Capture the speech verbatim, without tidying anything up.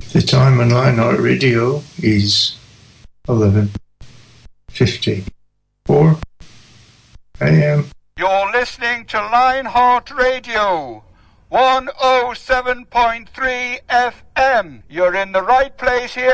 The time on Lionheart Radio is eleven fifty-four a m. You're listening to Lionheart Radio, one oh seven point three F M. You're in the right place here.